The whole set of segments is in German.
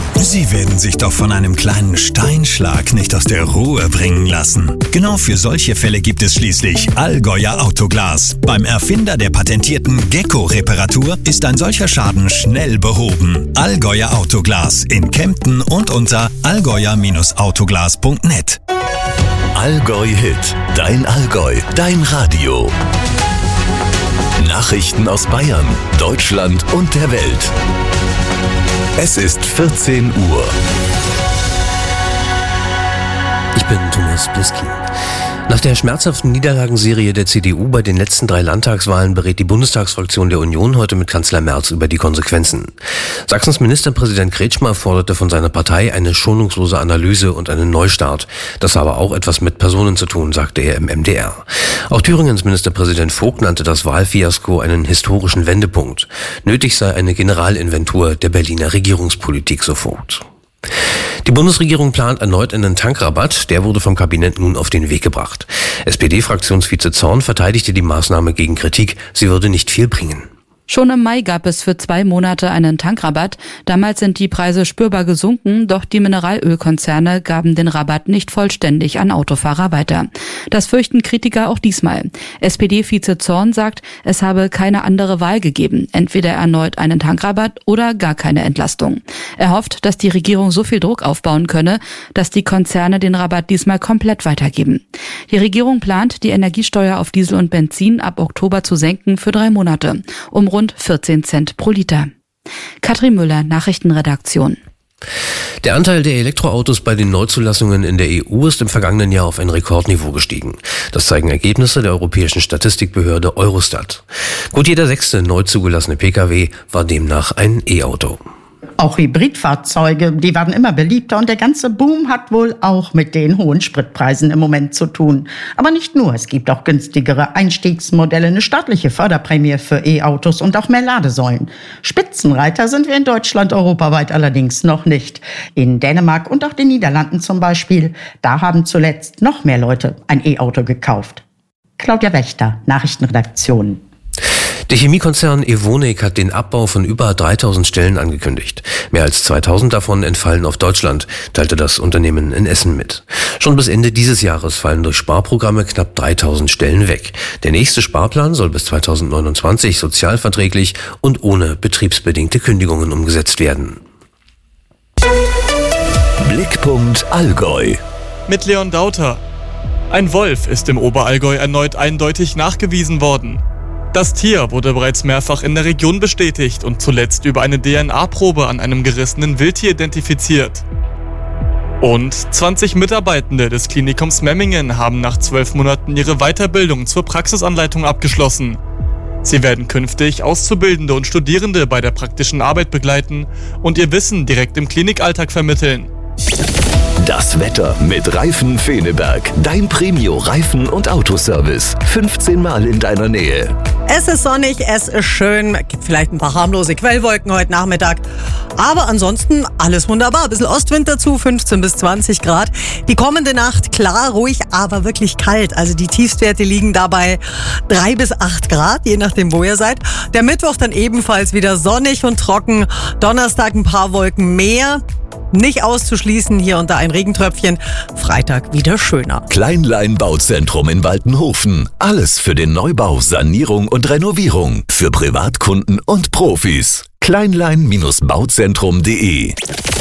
Sie werden sich doch von einem kleinen Steinschlag nicht aus der Ruhe bringen lassen. Genau für solche Fälle gibt es schließlich Allgäuer Autoglas. Beim Erfinder der patentierten Gecko-Reparatur ist ein solcher Schaden schnell behoben. Allgäuer Autoglas in Kempten und unter allgäuer-autoglas.net. Allgäu Hit, dein Allgäu, dein Radio. Nachrichten aus Bayern, Deutschland und der Welt. Es ist 14 Uhr. Ich bin Thomas Bliskin. Nach der schmerzhaften Niederlagenserie der CDU bei den letzten 3 Landtagswahlen berät die Bundestagsfraktion der Union heute mit Kanzler Merz über die Konsequenzen. Sachsens Ministerpräsident Kretschmer forderte von seiner Partei eine schonungslose Analyse und einen Neustart. Das habe auch etwas mit Personen zu tun, sagte er im MDR. Auch Thüringens Ministerpräsident Vogt nannte das Wahlfiasko einen historischen Wendepunkt. Nötig sei eine Generalinventur der Berliner Regierungspolitik, so Vogt. Die Bundesregierung plant erneut einen Tankrabatt. Der wurde vom Kabinett nun auf den Weg gebracht. SPD-Fraktionsvize Zorn verteidigte die Maßnahme gegen Kritik. Sie würde nicht viel bringen. Schon im Mai gab es für 2 Monate einen Tankrabatt. Damals sind die Preise spürbar gesunken, doch die Mineralölkonzerne gaben den Rabatt nicht vollständig an Autofahrer weiter. Das fürchten Kritiker auch diesmal. SPD-Vize Zorn sagt, es habe keine andere Wahl gegeben. Entweder erneut einen Tankrabatt oder gar keine Entlastung. Er hofft, dass die Regierung so viel Druck aufbauen könne, dass die Konzerne den Rabatt diesmal komplett weitergeben. Die Regierung plant, die Energiesteuer auf Diesel und Benzin ab Oktober zu senken für 3 Monate, um rund 14 Cent pro Liter. Katrin Müller, Nachrichtenredaktion. Der Anteil der Elektroautos bei den Neuzulassungen in der EU ist im vergangenen Jahr auf ein Rekordniveau gestiegen. Das zeigen Ergebnisse der europäischen Statistikbehörde Eurostat. Gut jeder 6. neu zugelassene Pkw war demnach ein E-Auto. Auch Hybridfahrzeuge, die werden immer beliebter und der ganze Boom hat wohl auch mit den hohen Spritpreisen im Moment zu tun. Aber nicht nur, es gibt auch günstigere Einstiegsmodelle, eine staatliche Förderprämie für E-Autos und auch mehr Ladesäulen. Spitzenreiter sind wir in Deutschland europaweit allerdings noch nicht. In Dänemark und auch den Niederlanden zum Beispiel, da haben zuletzt noch mehr Leute ein E-Auto gekauft. Claudia Wächter, Nachrichtenredaktion. Der Chemiekonzern Evonik hat den Abbau von über 3000 Stellen angekündigt. Mehr als 2000 davon entfallen auf Deutschland, teilte das Unternehmen in Essen mit. Schon bis Ende dieses Jahres fallen durch Sparprogramme knapp 3000 Stellen weg. Der nächste Sparplan soll bis 2029 sozialverträglich und ohne betriebsbedingte Kündigungen umgesetzt werden. Blickpunkt Allgäu. Mit Leon Dauter. Ein Wolf ist im Oberallgäu erneut eindeutig nachgewiesen worden. Das Tier wurde bereits mehrfach in der Region bestätigt und zuletzt über eine DNA-Probe an einem gerissenen Wildtier identifiziert. Und 20 Mitarbeitende des Klinikums Memmingen haben nach 12 Monaten ihre Weiterbildung zur Praxisanleitung abgeschlossen. Sie werden künftig Auszubildende und Studierende bei der praktischen Arbeit begleiten und ihr Wissen direkt im Klinikalltag vermitteln. Das Wetter mit Reifen Feneberg. Dein Premio-Reifen- und Autoservice. 15 Mal in deiner Nähe. Es ist sonnig, es ist schön. Gibt vielleicht ein paar harmlose Quellwolken heute Nachmittag. Aber ansonsten alles wunderbar. Ein bisschen Ostwind dazu, 15 bis 20 Grad. Die kommende Nacht klar, ruhig, aber wirklich kalt. Also die Tiefstwerte liegen dabei 3 bis 8 Grad, je nachdem wo ihr seid. Der Mittwoch dann ebenfalls wieder sonnig und trocken. Donnerstag ein paar Wolken mehr. Nicht auszuschließen, hier und da ein Regentröpfchen. Freitag wieder schöner. Kleinlein Bauzentrum in Waltenhofen. Alles für den Neubau, Sanierung und Renovierung. Für Privatkunden und Profis. Kleinlein-bauzentrum.de.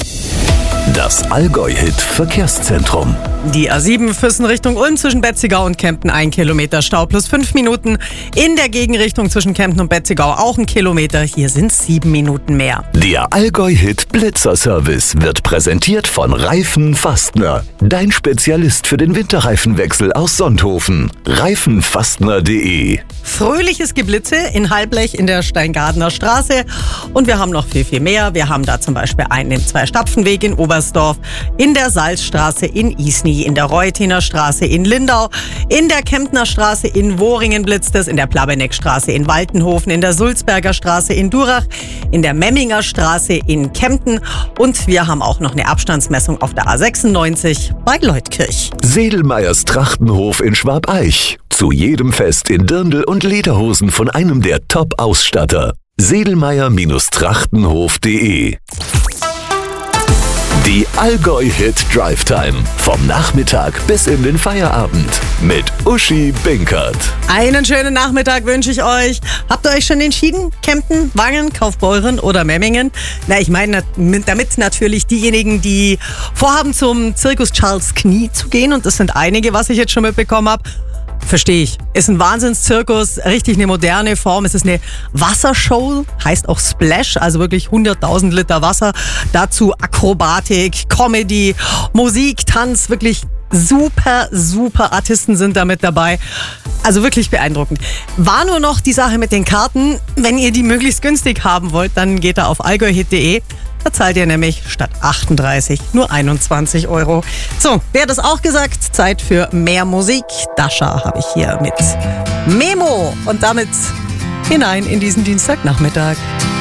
Das Allgäu-Hit-Verkehrszentrum. Die A7 Füssen Richtung Ulm zwischen Betzigau und Kempten 1 Kilometer Stau plus 5 Minuten. In der Gegenrichtung zwischen Kempten und Betzigau auch 1 Kilometer. Hier sind 7 Minuten mehr. Der Allgäu-Hit Blitzer-Service wird präsentiert von Reifen Fastner. Dein Spezialist für den Winterreifenwechsel aus Sonthofen. Reifenfastner.de. Fröhliches Geblitze in Halblech in der Steingardener Straße. Und wir haben noch viel, viel mehr. Wir haben da zum Beispiel einen 2-Stapfen-Weg in Oberstdorf, in der Salzstraße in Isny, in der Reutiner Straße in Lindau, in der Kemptner Straße in Wohringen blitzt es, in der Plabeneckstraße in Waltenhofen, in der Sulzberger Straße in Durach, in der Memminger Straße in Kempten und wir haben auch noch eine Abstandsmessung auf der A96 bei Leutkirch. Sedelmeyers Trachtenhof in Schwabeich. Zu jedem Fest in Dirndl und Lederhosen von einem der Top-Ausstatter. Sedelmeyer-Trachtenhof.de Die Allgäu Hit Drive Time. Vom Nachmittag bis in den Feierabend. Mit Uschi Binkert. Einen schönen Nachmittag wünsche ich euch. Habt ihr euch schon entschieden? Kempten, Wangen, Kaufbeuren oder Memmingen? Na, ich meine damit natürlich diejenigen, die vorhaben, zum Zirkus Charles Knie zu gehen. Und das sind einige, was ich jetzt schon mitbekommen habe. Verstehe ich. Ist ein Wahnsinnszirkus, richtig eine moderne Form. Es ist eine Wassershow, heißt auch Splash, also wirklich 100.000 Liter Wasser. Dazu Akrobatik, Comedy, Musik, Tanz, wirklich super Artisten sind da mit dabei. Also wirklich beeindruckend. War nur noch die Sache mit den Karten. Wenn ihr die möglichst günstig haben wollt, dann geht da auf allgäuhit.de. Da zahlt ihr nämlich statt 38 nur 21 Euro. So, wer hat das auch gesagt? Zeit für mehr Musik. Dasha habe ich hier mit Memo. Und damit hinein in diesen Dienstagnachmittag.